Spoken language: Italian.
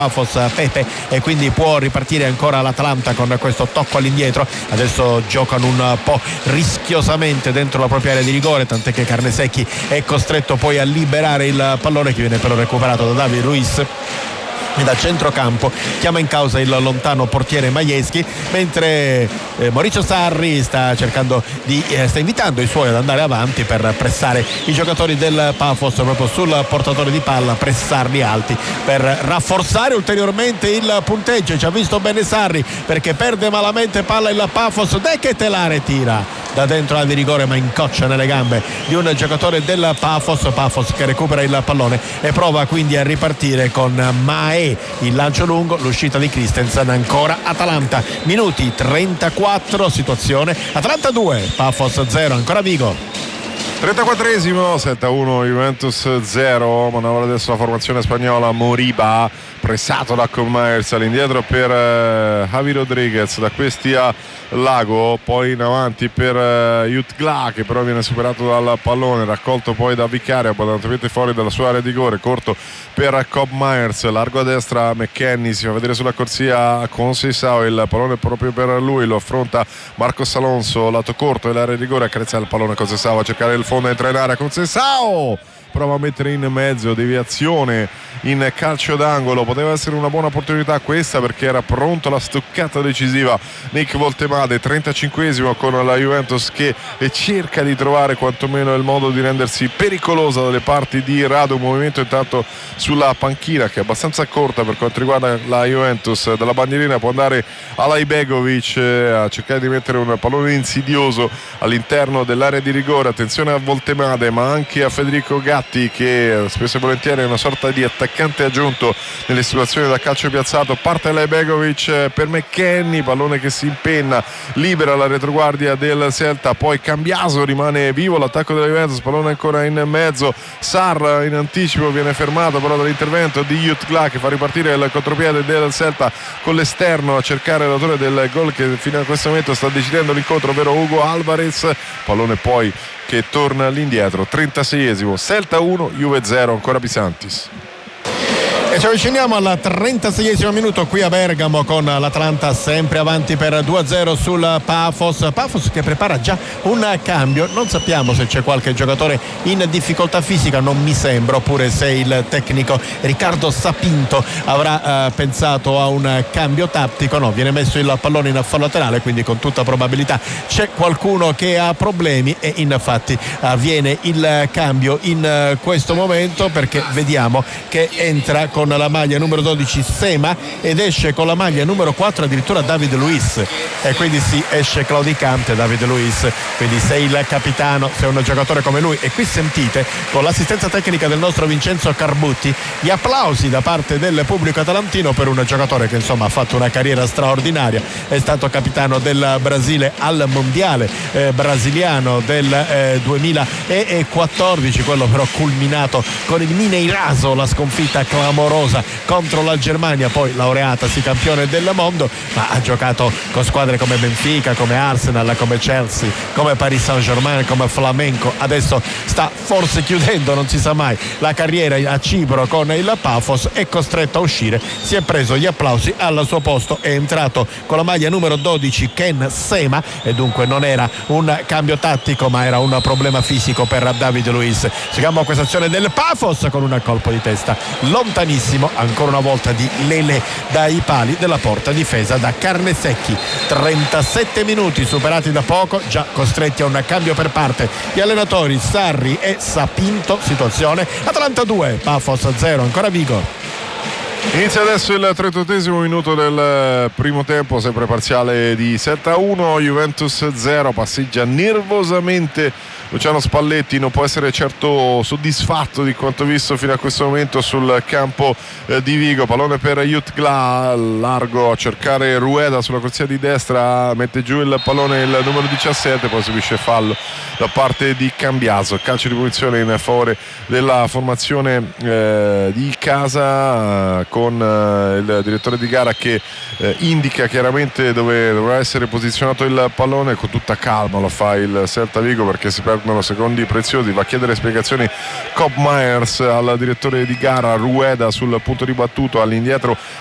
Pafos Pepe, e quindi può ripartire ancora l'Atalanta con questo tocco all'indietro. Adesso giocano un po' rischiosamente dentro la propria area di rigore, tant'è che Carnesecchi è costretto poi a liberare il pallone, che viene però recuperato da David Luiz. E da centrocampo chiama in causa il lontano portiere Majewski, mentre Maurizio Sarri sta invitando i suoi ad andare avanti per pressare i giocatori del Pafos proprio sul portatore di palla, pressarli alti per rafforzare ulteriormente il punteggio. Ci ha visto bene Sarri, perché perde malamente palla il Pafos. De Ketelaere tira da dentro la di rigore, ma incoccia nelle gambe di un giocatore del Pafos che recupera il pallone e prova quindi a ripartire con Mae. Il lancio lungo, l'uscita di Christensen, ancora Atalanta, minuti 34, situazione Atalanta 2 Pafos 0, ancora Vigo. 34esimo, 7-1 Juventus 0. Manovra adesso la formazione spagnola. Moriba pressato da Cobb Myers, all'indietro per Javi Rodriguez, da questi a Lago, poi in avanti per Jutgla, che però viene superato dal pallone, raccolto poi da Vicario, abbondantemente fuori dalla sua area di rigore, corto per Cobb Myers, largo a destra McKennie, si fa vedere sulla corsia con Seisao, il pallone proprio per lui, lo affronta Marcos Alonso, lato corto dell'area di rigore, accarezza il pallone con Seisao a cercare il fondo, entra in area con Seisao, prova a mettere in mezzo, deviazione in calcio d'angolo. Poteva essere una buona opportunità questa, perché era pronto alla stoccata decisiva Nick Voltemade. 35esimo con la Juventus che cerca di trovare quantomeno il modo di rendersi pericolosa dalle parti di Radu. Movimento intanto sulla panchina, che è abbastanza corta per quanto riguarda la Juventus. Dalla bandierina può andare Alajbegovic a cercare di mettere un pallone insidioso all'interno dell'area di rigore. Attenzione a Voltemade, ma anche a Federico Gatti, che spesso e volentieri è una sorta di attaccante aggiunto nelle situazioni da calcio piazzato. Parte Alajbegovic per McKennie, pallone che si impenna, libera la retroguardia del Celta, poi Cambiaso, rimane vivo l'attacco della Juventus, pallone ancora in mezzo, Sarr in anticipo, viene fermato però dall'intervento di Jutgla, che fa ripartire il contropiede del Celta con l'esterno a cercare l'autore del gol che fino a questo momento sta decidendo l'incontro, ovvero Hugo Alvarez. Pallone poi che torna all'indietro. 36esimo, Celta 1 Juve 0, ancora Pisantis. E ci avviciniamo al 36esimo minuto qui a Bergamo, con l'Atalanta sempre avanti per 2-0 sul Pafos che prepara già un cambio. Non sappiamo se c'è qualche giocatore in difficoltà fisica, non mi sembra, oppure se il tecnico Riccardo Sapinto avrà pensato a un cambio tattico. No, viene messo il pallone in fallo laterale, quindi con tutta probabilità c'è qualcuno che ha problemi, e infatti avviene il cambio in questo momento, perché vediamo che entra con la maglia numero 12 Sema ed esce con la maglia numero 4 addirittura David Luiz, e quindi si esce claudicante David Luiz. Quindi se il capitano, se un giocatore come lui, e qui sentite con l'assistenza tecnica del nostro Vincenzo Carbutti gli applausi da parte del pubblico atalantino per un giocatore che insomma ha fatto una carriera straordinaria, è stato capitano del Brasile al mondiale brasiliano del 2014, quello però culminato con il Mineiraso, la sconfitta clamorosa contro la Germania, poi laureatasi campione del mondo, ma ha giocato con squadre come Benfica, come Arsenal, come Chelsea, come Paris Saint-Germain, come Flamenco. Adesso sta forse chiudendo, non si sa mai, la carriera a Cipro con il Pafos, è costretto a uscire, si è preso gli applausi, al suo posto è entrato con la maglia numero 12 Ken Sema, e dunque non era un cambio tattico, ma era un problema fisico per David Luiz. Seguiamo questa azione del Pafos con un colpo di testa lontanissimo, ancora una volta di Lele dai pali della porta difesa da Carnesecchi. 37 minuti superati da poco, già costretti a un cambio per parte gli allenatori Sarri e Sapinto. Situazione Atalanta 2 Pafos 0, ancora Vigo. Inizia adesso il 38esimo minuto del primo tempo, sempre parziale di 7-1, Juventus 0, passeggia nervosamente Luciano Spalletti, non può essere certo soddisfatto di quanto visto fino a questo momento sul campo di Vigo. Pallone per Jutgla, largo a cercare Rueda sulla corsia di destra, mette giù il pallone il numero 17, poi subisce fallo da parte di Cambiaso. Calcio di punizione in favore della formazione di casa. con il direttore di gara che indica chiaramente dove dovrà essere posizionato il pallone. Con tutta calma lo fa il Celta Vigo perché si perdono secondi preziosi. Va a chiedere spiegazioni Cobb Myers al direttore di gara. Rueda sul punto ribattuto, all'indietro